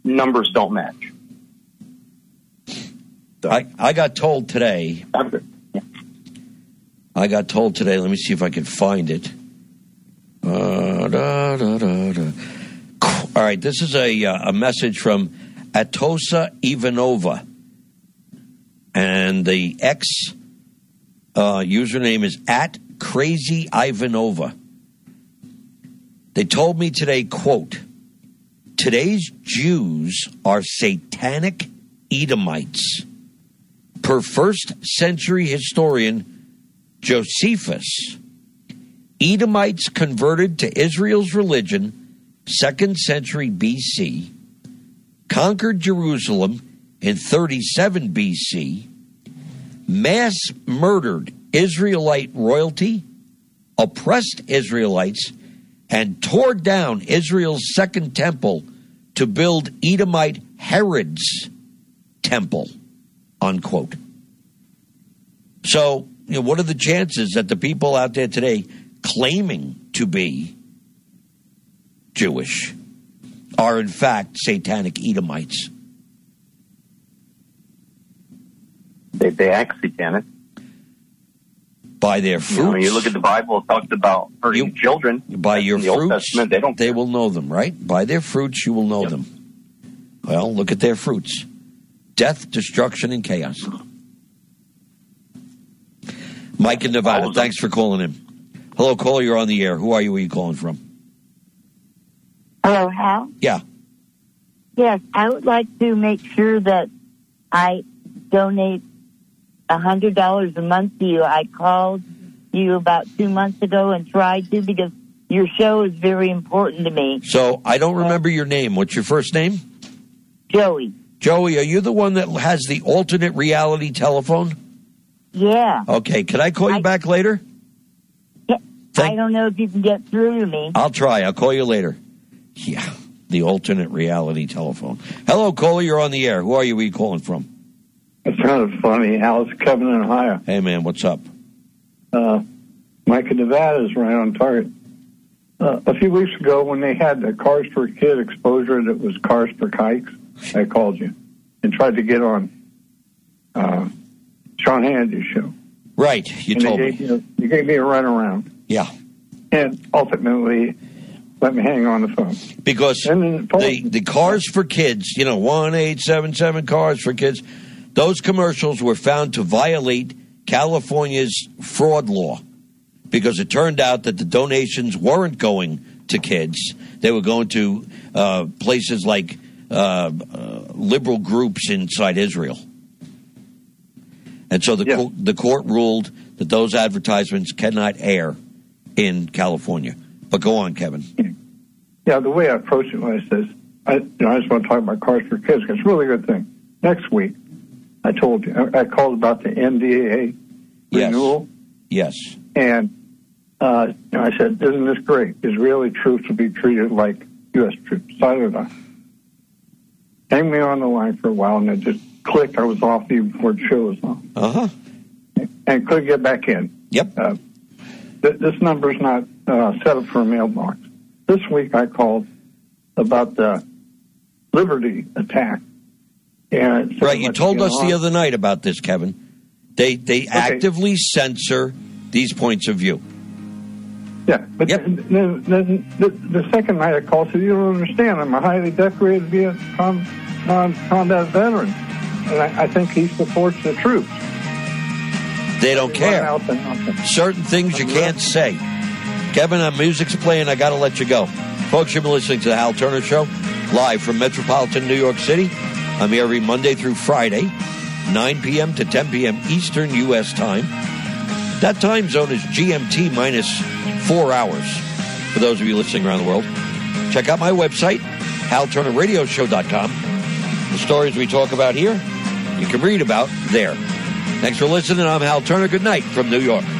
numbers don't match. So. I got told today. Let me see if I can find it. All right, this is a message from Atosa Ivanova. And the X username is @CrazyIvanova. They told me today, quote, today's Jews are satanic Edomites. Per first-century historian Josephus, Edomites converted to Israel's religion 2nd century BC, conquered Jerusalem in 37 BC, mass murdered Israelite royalty, oppressed Israelites, and tore down Israel's second temple to build Edomite Herod's temple, unquote. So, what are the chances that the people out there today claiming to be Jewish are in fact satanic Edomites? They act satanic. By their fruits. You look at the Bible, it talks about hurting children. By your fruits, Old Testament, they will know them, right? By their fruits you will know them. Well, look at their fruits. Death, destruction, and chaos. Mike in Nevada, thanks for calling in. Hello, caller, you're on the air. Who are you? Where are you calling from? Hello, Hal? Yeah. Yes, I would like to make sure that I donate $100 a month to you. I called you about 2 months ago and tried to because your show is very important to me. So I don't remember your name. What's your first name? Joey. Joey, are you the one that has the alternate reality telephone? Yeah. Okay, can I call you back later? Yeah, I don't know if you can get through to me. I'll try. I'll call you later. Yeah, the alternate reality telephone. Hello, caller, you're on the air. Who are you? Where are you calling from? It's kind of funny. Al, it's Kevin in Ohio. Hey, man, what's up? Mike in Nevada is right on target. A few weeks ago, when they had the Cars per Kid exposure that was Cars per Kikes, I called you and tried to get on Sean Hannity's show. Right, you told me. You gave me a runaround. Yeah. And ultimately let me hang on the phone. Because the Cars for Kids, 1877 Cars for Kids, those commercials were found to violate California's fraud law because it turned out that the donations weren't going to kids. They were going to places like liberal groups inside Israel. And so the court ruled that those advertisements cannot air in California. But go on, Kevin. Yeah, the way I approach it was this. I just want to talk about Cars for Kids because it's a really good thing. Next week, I told you, I called about the NDAA renewal. Yes. And I said, isn't this great? Israeli troops will be treated like U.S. troops, side or not. Hang me on the line for a while, and it just clicked. I was off even before the show was on. Uh-huh. And couldn't get back in. Yep. This number's not set up for a mailbox. This week I called about the Liberty attack. And right, you told us the other night about this, Kevin. They actively censor these points of view. Yeah, but the second night I called, said, you don't understand, I'm a highly decorated Vietnam combat veteran, and I think he supports the troops. They don't care. Certain things you can't say. Kevin, music's playing, I got to let you go. Folks, you've been listening to the Hal Turner Show, live from metropolitan New York City. I'm here every Monday through Friday, 9 p.m. to 10 p.m. Eastern U.S. time. That time zone is GMT minus 4 hours for those of you listening around the world. Check out my website, HalTurnerRadioshow.com. The stories we talk about here, you can read about there. Thanks for listening. I'm Hal Turner. Good night from New York.